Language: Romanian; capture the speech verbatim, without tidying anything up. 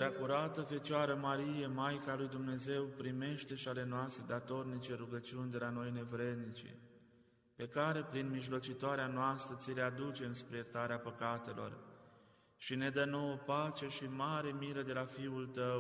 Preacurată Fecioară Marie, Maica lui Dumnezeu, primește și ale noastre datornice rugăciuni de la noi nevrednici, pe care, prin mijlocitoarea noastră, ți le aducem spre iertarea păcatelor, și ne dă nouă pace și mare miră de la Fiul Tău,